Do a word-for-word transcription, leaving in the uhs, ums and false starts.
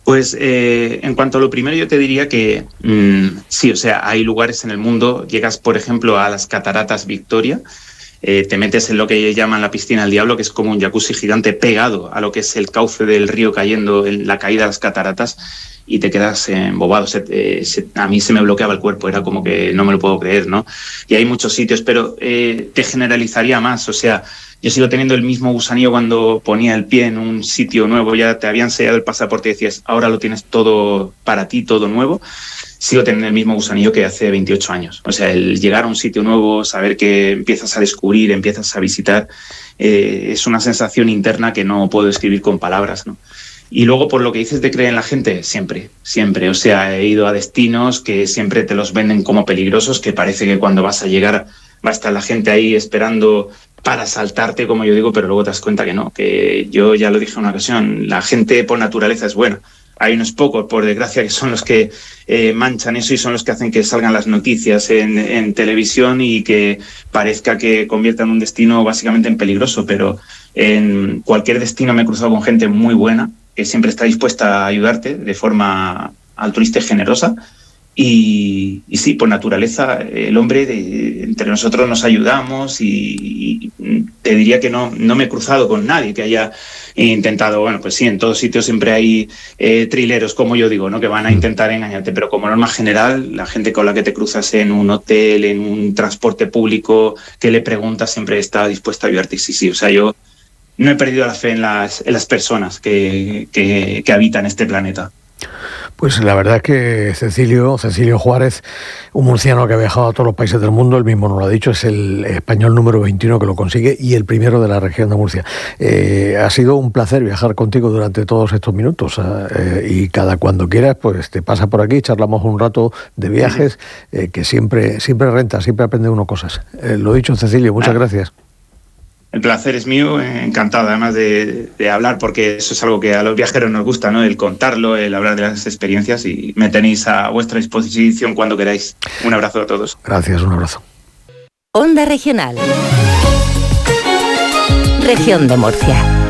Pues eh, en cuanto a lo primero, yo te diría que mmm, sí, o sea, hay lugares en el mundo, llegas por ejemplo a las Cataratas Victoria, eh, te metes en lo que llaman la piscina del diablo, que es como un jacuzzi gigante pegado a lo que es el cauce del río cayendo en la caída de las cataratas, y te quedas embobado. Se, eh, se, a mí se me bloqueaba el cuerpo, era como que no me lo puedo creer, ¿no? Y hay muchos sitios, pero eh, te generalizaría más, o sea, yo sigo teniendo el mismo gusanillo cuando ponía el pie en un sitio nuevo, ya te habían sellado el pasaporte y decías, ahora lo tienes todo para ti, todo nuevo. Sigo teniendo el mismo gusanillo que hace veintiocho años. O sea, el llegar a un sitio nuevo, saber que empiezas a descubrir, empiezas a visitar, eh, es una sensación interna que no puedo describir con palabras, ¿no? Y luego, por lo que dices de creer en la gente, siempre, siempre. O sea, he ido a destinos que siempre te los venden como peligrosos, que parece que cuando vas a llegar va a estar la gente ahí esperando para asaltarte, como yo digo, pero luego te das cuenta que no, que yo ya lo dije en una ocasión, la gente por naturaleza es buena. Hay unos pocos, por desgracia, que son los que eh, manchan eso y son los que hacen que salgan las noticias en, en televisión y que parezca que conviertan un destino básicamente en peligroso, pero en cualquier destino me he cruzado con gente muy buena, que siempre está dispuesta a ayudarte de forma altruista y generosa. Y, y sí, por naturaleza, el hombre, de, entre nosotros nos ayudamos y, y te diría que no, no me he cruzado con nadie que haya intentado, bueno, pues sí, en todos sitios siempre hay eh, trileros, como yo digo, ¿no? Que van a intentar engañarte, pero como norma general, la gente con la que te cruzas en un hotel, en un transporte público, que le preguntas, siempre está dispuesta a ayudarte. Y sí, sí, o sea, yo no he perdido la fe en las, en las personas que, que, que habitan este planeta. Pues la verdad es que Cecilio, Cecilio Juárez, un murciano que ha viajado a todos los países del mundo, él mismo nos lo ha dicho, es el español número veintiuno que lo consigue y el primero de la región de Murcia. Eh, ha sido un placer viajar contigo durante todos estos minutos eh, y cada cuando quieras, pues te pasa por aquí, charlamos un rato de viajes, eh, que siempre, siempre renta, siempre aprende uno cosas. Eh, lo dicho, Cecilio, muchas ah. gracias. El placer es mío, encantado además de, de hablar, porque eso es algo que a los viajeros nos gusta, ¿no? El contarlo, el hablar de las experiencias, y me tenéis a vuestra disposición cuando queráis. Un abrazo a todos. Gracias, un abrazo. Onda Regional. Región de Murcia.